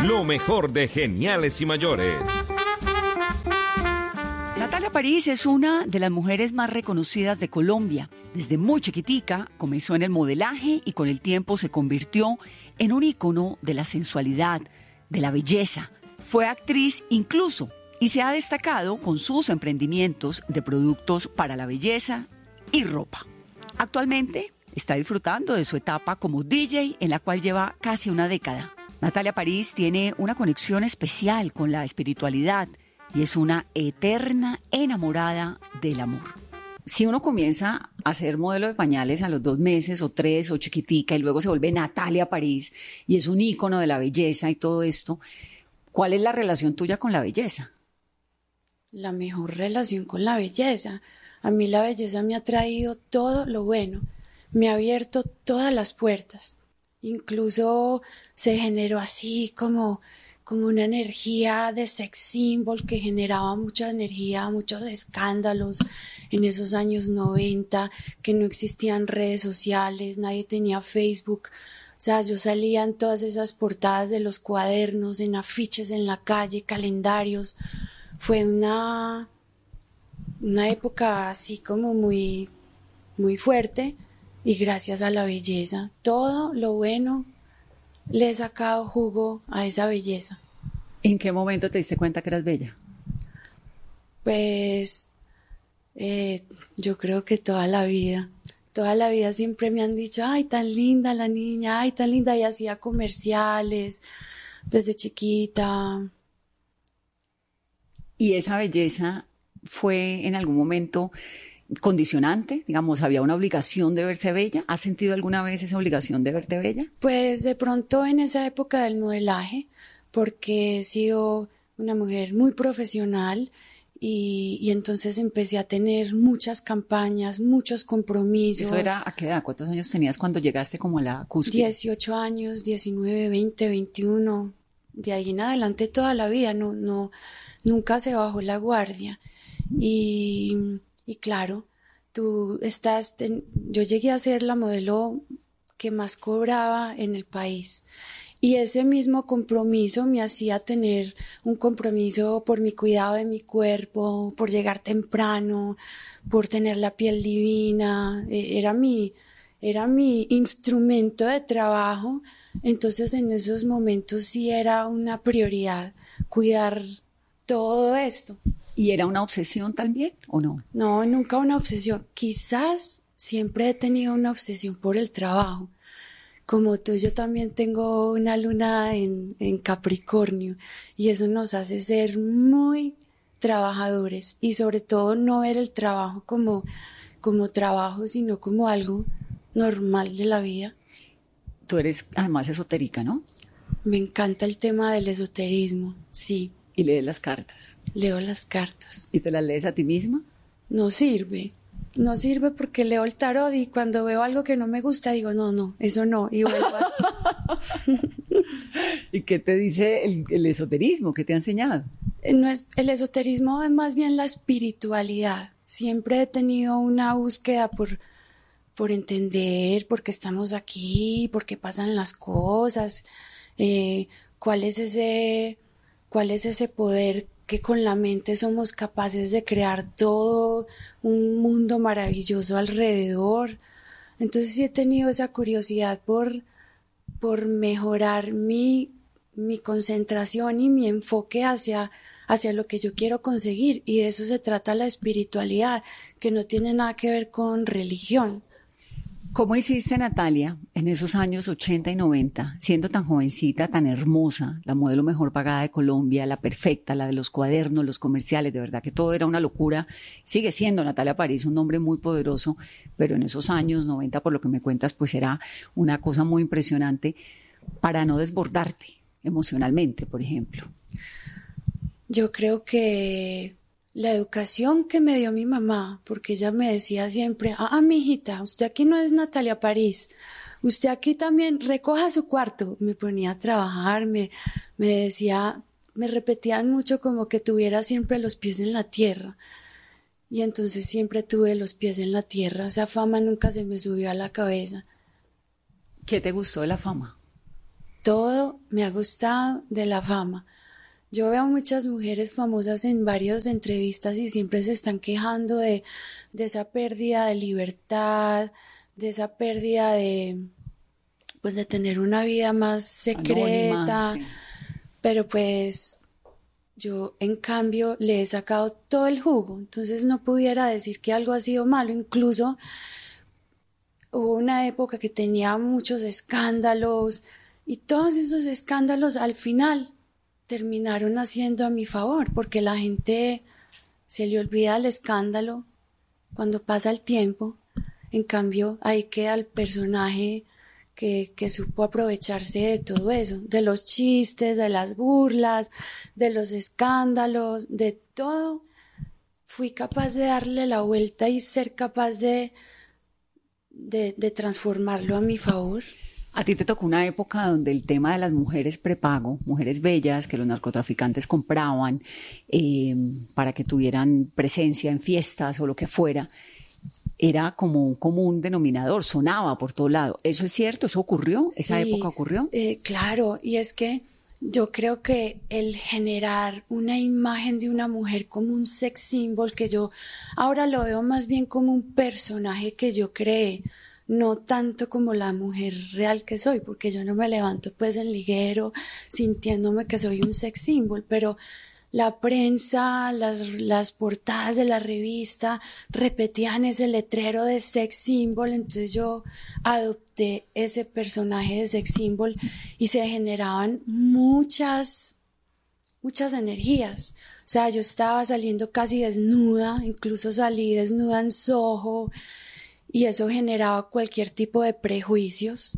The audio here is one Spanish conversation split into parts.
Lo mejor de Geniales y Mayores. Natalia París es una de las mujeres más reconocidas de Colombia. Desde muy chiquitica comenzó en el modelaje y con el tiempo se convirtió en un ícono de la sensualidad, de la belleza. Fue actriz incluso y se ha destacado con sus emprendimientos de productos para la belleza y ropa. Actualmente está disfrutando de su etapa como DJ, en la cual lleva casi una década. Natalia París tiene una conexión especial con la espiritualidad y es una eterna enamorada del amor. Si uno comienza a ser modelo de pañales a los 2 meses o 3 o chiquitica y luego se vuelve Natalia París y es un ícono de la belleza y todo esto, ¿cuál es la relación tuya con la belleza? La mejor relación con la belleza. A mí la belleza me ha traído todo lo bueno, me ha abierto todas las puertas. Incluso se generó así como una energía de sex symbol que generaba mucha energía, muchos escándalos en esos años 90, que no existían redes sociales, nadie tenía Facebook. O sea, yo salía en todas esas portadas de los cuadernos, en afiches en la calle, calendarios. Fue una época así como muy, muy fuerte y gracias a la belleza, todo lo bueno le he sacado jugo a esa belleza. ¿En qué momento te diste cuenta que eras bella? Pues yo creo que toda la vida siempre me han dicho, ay, tan linda la niña, ay, tan linda, y hacía comerciales desde chiquita. ¿Y esa belleza fue en algún momento condicionante? Digamos, ¿había una obligación de verse bella? ¿Has sentido alguna vez esa obligación de verte bella? Pues de pronto en esa época del modelaje, porque he sido una mujer muy profesional y entonces empecé a tener muchas campañas, muchos compromisos. ¿Eso era a qué edad? ¿Cuántos años tenías cuando llegaste como a la cúspide? 18 años, 19, 20, 21. De ahí en adelante toda la vida, nunca se bajó la guardia. Y claro, yo llegué a ser la modelo que más cobraba en el país. Y ese mismo compromiso me hacía tener un compromiso por mi cuidado de mi cuerpo, por llegar temprano, por tener la piel divina. Era mi instrumento de trabajo. Entonces en esos momentos sí era una prioridad cuidar todo esto. ¿Y era una obsesión también o no? No, nunca una obsesión. Quizás siempre he tenido una obsesión por el trabajo. Como tú, yo también tengo una luna en Capricornio y eso nos hace ser muy trabajadores y sobre todo no ver el trabajo como trabajo, sino como algo normal de la vida. Tú eres además esotérica, ¿no? Me encanta el tema del esoterismo, sí. ¿Y lees las cartas? Leo las cartas. ¿Y te las lees a ti misma? No sirve porque leo el tarot y cuando veo algo que no me gusta digo, no, eso no, y vuelvo a... ¿Y qué te dice el esoterismo? ¿Qué te ha enseñado? No es, el esoterismo es más bien la espiritualidad. Siempre he tenido una búsqueda por entender por qué estamos aquí, por qué pasan las cosas, cuál es ese poder que con la mente somos capaces de crear todo un mundo maravilloso alrededor. Entonces sí he tenido esa curiosidad por mejorar mi concentración y mi enfoque hacia lo que yo quiero conseguir, y de eso se trata la espiritualidad, que no tiene nada que ver con religión. ¿Cómo hiciste, Natalia, en esos años 80 y 90, siendo tan jovencita, tan hermosa, la modelo mejor pagada de Colombia, la perfecta, la de los cuadernos, los comerciales, de verdad que todo era una locura? Sigue siendo Natalia París un nombre muy poderoso, pero en esos años 90, por lo que me cuentas, pues era una cosa muy impresionante para no desbordarte emocionalmente, por ejemplo. Yo creo que la educación que me dio mi mamá, porque ella me decía siempre, mijita, usted aquí no es Natalia París, usted aquí también recoja su cuarto. Me ponía a trabajar, me decía, me repetían mucho como que tuviera siempre los pies en la tierra. Y entonces siempre tuve los pies en la tierra, esa fama nunca se me subió a la cabeza. ¿Qué te gustó de la fama? todo me ha gustado de la fama. Yo veo muchas mujeres famosas en varias entrevistas y siempre se están quejando de esa pérdida de libertad, de esa pérdida pues de tener una vida más secreta. Anónima, sí. Pero pues yo en cambio le he sacado todo el jugo, entonces no pudiera decir que algo ha sido malo. Incluso hubo una época que tenía muchos escándalos y todos esos escándalos al final terminaron haciendo a mi favor, porque la gente se le olvida el escándalo cuando pasa el tiempo. En cambio, ahí queda el personaje que supo aprovecharse de todo eso, de los chistes, de las burlas, de los escándalos, de todo. Fui capaz de darle la vuelta y ser capaz de transformarlo a mi favor. A ti te tocó una época donde el tema de las mujeres prepago, mujeres bellas que los narcotraficantes compraban para que tuvieran presencia en fiestas o lo que fuera, era como un común denominador, sonaba por todo lado. ¿Eso es cierto? ¿Eso ocurrió? ¿Esa época ocurrió? Claro, y es que yo creo que el generar una imagen de una mujer como un sex symbol, que yo ahora lo veo más bien como un personaje que yo creé, no tanto como la mujer real que soy, porque yo no me levanto pues en liguero sintiéndome que soy un sex symbol, pero la prensa, las portadas de la revista repetían ese letrero de sex symbol, entonces yo adopté ese personaje de sex symbol y se generaban muchas energías. O sea, yo estaba saliendo casi desnuda, incluso salí desnuda en Soho, y eso generaba cualquier tipo de prejuicios.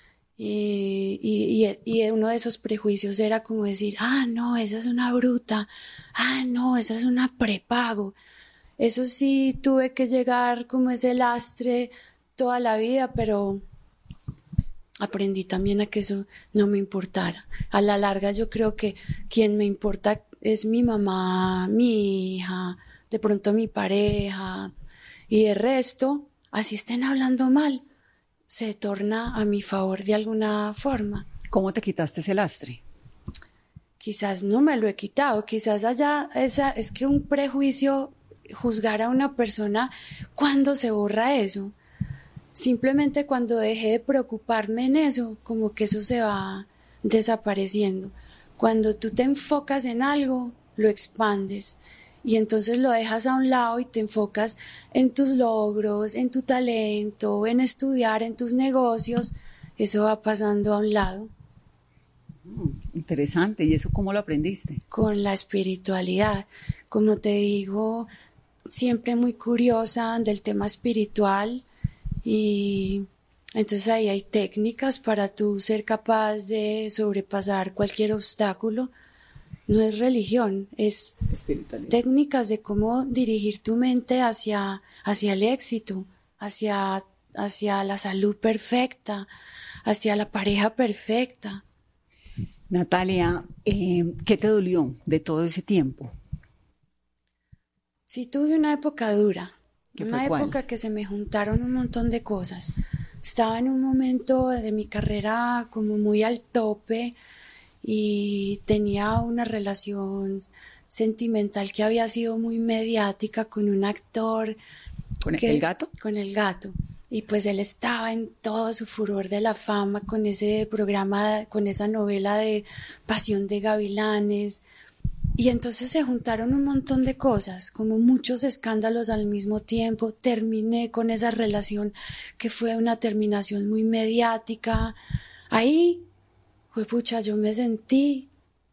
Y uno de esos prejuicios era como decir, no, esa es una bruta, no, esa es una prepago. Eso sí, tuve que llegar como ese lastre toda la vida, pero aprendí también a que eso no me importara. A la larga yo creo que quien me importa es mi mamá, mi hija, de pronto mi pareja, y de resto, así estén hablando mal, se torna a mi favor de alguna forma. ¿Cómo te quitaste ese lastre? Quizás no me lo he quitado, quizás es que un prejuicio, juzgar a una persona, ¿cuándo se borra eso? Simplemente cuando dejé de preocuparme en eso, como que eso se va desapareciendo. Cuando tú te enfocas en algo, lo expandes. Y entonces lo dejas a un lado y te enfocas en tus logros, en tu talento, en estudiar, en tus negocios. Eso va pasando a un lado. Interesante. ¿Y eso cómo lo aprendiste? Con la espiritualidad. Como te digo, siempre muy curiosa del tema espiritual. Y entonces ahí hay técnicas para tú ser capaz de sobrepasar cualquier obstáculo. No es religión, es técnicas de cómo dirigir tu mente hacia el éxito, hacia la salud perfecta, hacia la pareja perfecta. Natalia, ¿qué te dolió de todo ese tiempo? Sí, tuve una época dura, una época que se me juntaron un montón de cosas. Estaba en un momento de mi carrera como muy al tope, y tenía una relación sentimental que había sido muy mediática con un actor. ¿Con el gato? Con el gato. Y pues él estaba en todo su furor de la fama con ese programa, con esa novela de Pasión de Gavilanes. Y entonces se juntaron un montón de cosas, como muchos escándalos al mismo tiempo. Terminé con esa relación que fue una terminación muy mediática. Ahí pucha, yo me sentí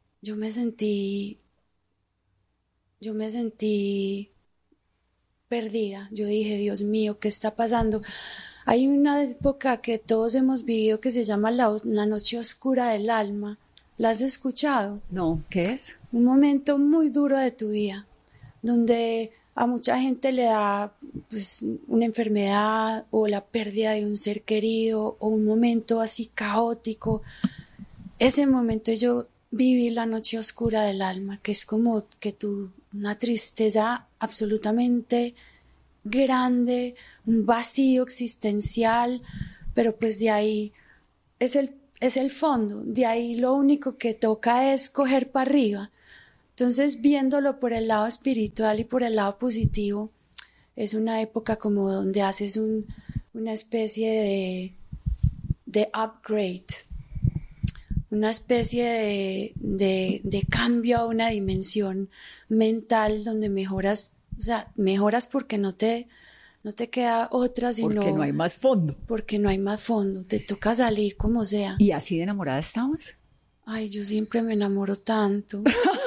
perdida. Yo dije, Dios mío, ¿qué está pasando? Hay una época que todos hemos vivido que se llama la noche oscura del alma. ¿La has escuchado? No, ¿qué es? Un momento muy duro de tu vida, donde a mucha gente le da pues, una enfermedad o la pérdida de un ser querido o un momento así caótico. Ese momento yo viví la noche oscura del alma, que es como que una tristeza absolutamente grande, un vacío existencial, pero pues de ahí es el es el fondo, de ahí lo único que toca es coger para arriba. Entonces, viéndolo por el lado espiritual y por el lado positivo, es una época como donde haces una especie de upgrade, una especie de cambio a una dimensión mental donde mejoras, o sea, mejoras porque no te queda otra, sino... Porque no hay más fondo. Porque no hay más fondo, te toca salir como sea. ¿Y así de enamorada estabas? Ay, yo siempre me enamoro tanto.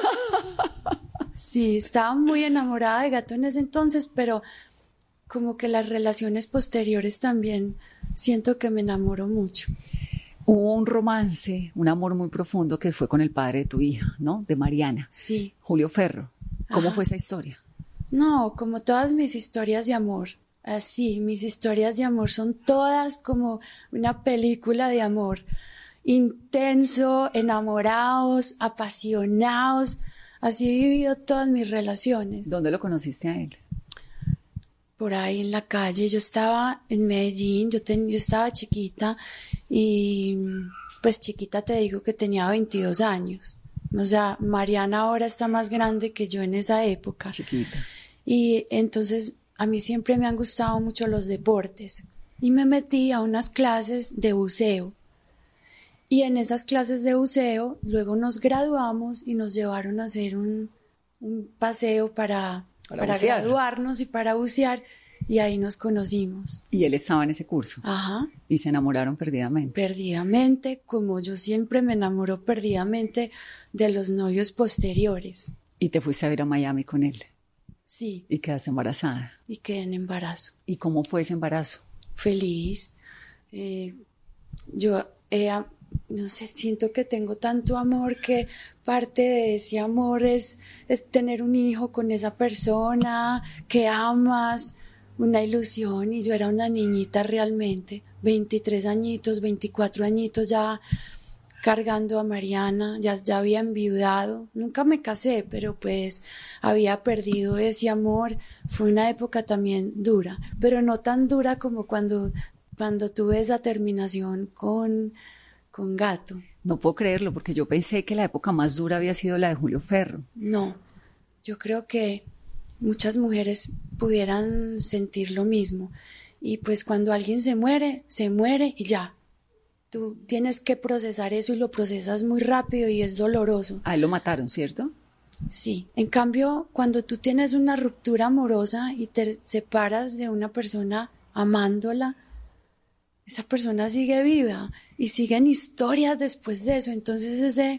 Sí, estaba muy enamorada de Gato en ese entonces, pero como que las relaciones posteriores también siento que me enamoro mucho. Hubo un romance, un amor muy profundo que fue con el padre de tu hija, ¿no? De Mariana. Sí. Julio Ferro. ¿Cómo Ajá. fue esa historia? No, como todas mis historias de amor. Así, mis historias de amor son todas como una película de amor. Intenso, enamorados, apasionados. Así he vivido todas mis relaciones. ¿Dónde lo conociste a él? Por ahí en la calle. Yo estaba en Medellín, yo estaba chiquita y pues chiquita te digo que tenía 22 años. O sea, Mariana ahora está más grande que yo en esa época. Chiquita. Y entonces a mí siempre me han gustado mucho los deportes y me metí a unas clases de buceo. Y en esas clases de buceo luego nos graduamos y nos llevaron a hacer un paseo para graduarnos y para bucear, y ahí nos conocimos. Y él estaba en ese curso. Ajá. Y se enamoraron perdidamente. Perdidamente, como yo siempre me enamoro perdidamente de los novios posteriores. Y te fuiste a ver a Miami con él. Sí. Y quedaste embarazada. Y quedé en embarazo. ¿Y cómo fue ese embarazo? Feliz. No sé, siento que tengo tanto amor que parte de ese amor es tener un hijo con esa persona que amas, una ilusión. Y yo era una niñita realmente, 23 añitos, 24 añitos ya cargando a Mariana, ya había enviudado, nunca me casé, pero pues había perdido ese amor. Fue una época también dura, pero no tan dura como cuando tuve esa terminación con Gato. No puedo creerlo, porque yo pensé que la época más dura había sido la de Julio Ferro. No, yo creo que muchas mujeres pudieran sentir lo mismo. Y pues cuando alguien se muere y ya. Tú tienes que procesar eso y lo procesas muy rápido y es doloroso. A él lo mataron, ¿cierto? Sí. En cambio, cuando tú tienes una ruptura amorosa y te separas de una persona amándola, esa persona sigue viva y siguen historias después de eso. Entonces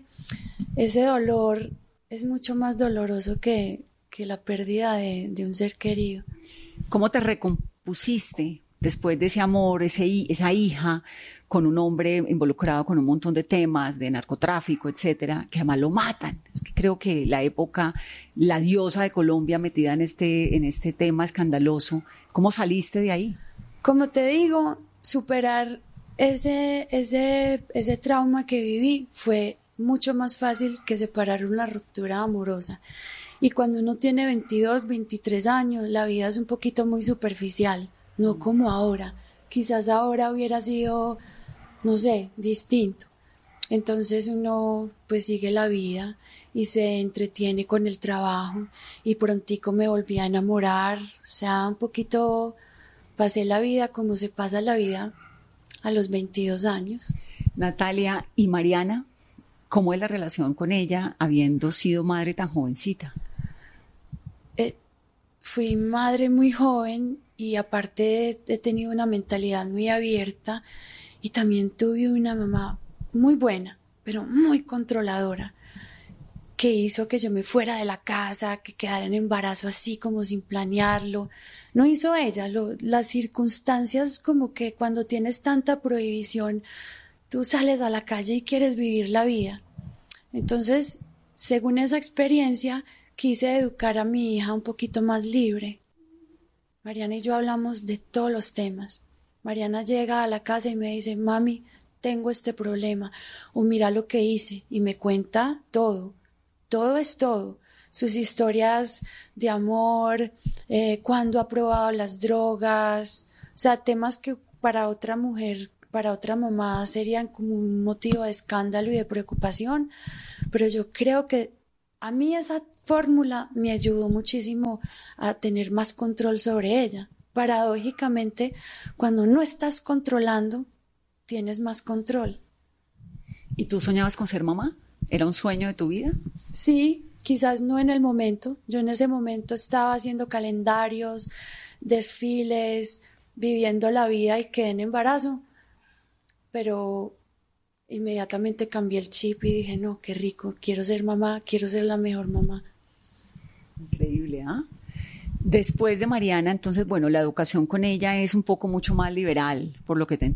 ese dolor es mucho más doloroso que la pérdida de un ser querido. ¿Cómo te recompusiste después de ese amor, esa hija, con un hombre involucrado con un montón de temas de narcotráfico, etcétera, que además lo matan? Es que creo que la época, la diosa de Colombia metida en este tema escandaloso, ¿cómo saliste de ahí? Como te digo, superar ese trauma que viví fue mucho más fácil que separar una ruptura amorosa. Y cuando uno tiene 22, 23 años, la vida es un poquito muy superficial, no como ahora. Quizás ahora hubiera sido, no sé, distinto. Entonces uno pues sigue la vida y se entretiene con el trabajo, y prontico me volví a enamorar. O sea, un poquito pasé la vida como se pasa la vida a los 22 años. Natalia, ¿y Mariana? ¿Cómo es la relación con ella habiendo sido madre tan jovencita? Fui madre muy joven y aparte he tenido una mentalidad muy abierta, y también tuve una mamá muy buena, pero muy controladora, que hizo que yo me fuera de la casa, que quedara en embarazo así como sin planearlo. No hizo ella, las circunstancias, como que cuando tienes tanta prohibición, tú sales a la calle y quieres vivir la vida. Entonces, según esa experiencia, quise educar a mi hija un poquito más libre. Mariana y yo hablamos de todos los temas. Mariana llega a la casa y me dice: mami, tengo este problema, o mira lo que hice, y me cuenta todo. Todo es todo. Sus historias de amor, cuando ha probado las drogas, o sea, temas que para otra mujer, para otra mamá serían como un motivo de escándalo y de preocupación, pero yo creo que a mí esa fórmula me ayudó muchísimo a tener más control sobre ella. Paradójicamente, cuando no estás controlando, tienes más control. ¿Y tú soñabas con ser mamá? ¿Era un sueño de tu vida? Sí, quizás no en el momento. Yo en ese momento estaba haciendo calendarios, desfiles, viviendo la vida y quedé en embarazo. Pero inmediatamente cambié el chip y dije, no, qué rico, quiero ser mamá, quiero ser la mejor mamá. Increíble, ¿ah? Después de Mariana, entonces, bueno, la educación con ella es un poco mucho más liberal, por lo que te